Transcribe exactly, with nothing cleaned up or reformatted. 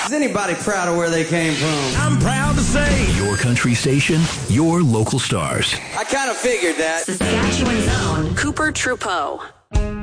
Is anybody proud of where they came from? I'm proud to say, your country station, your local stars. I kind of figured that. Saskatchewan's own Cooper Trudeau.